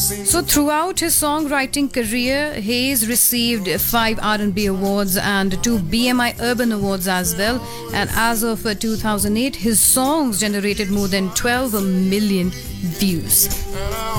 So throughout his songwriting career, Hayes received 5 R&B awards and 2 BMI Urban Awards as well. And as of 2008, his songs generated more than 12 million views.